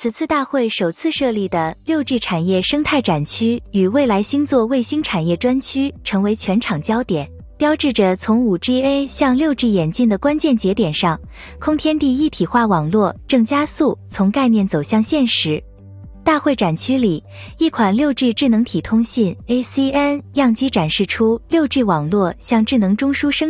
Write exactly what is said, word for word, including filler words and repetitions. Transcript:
此次大会首次设立的 六 G 产业生态展区与未来星座卫星产业专区成为全场焦点，标志着从 五 G A 向 六 G 演进的关键节点上，空天地一体化网络正加速从概念走向现实。大会展区里，一款 六 G 智能体通信 A C N 样机展示出 六 G 网络向智能中枢升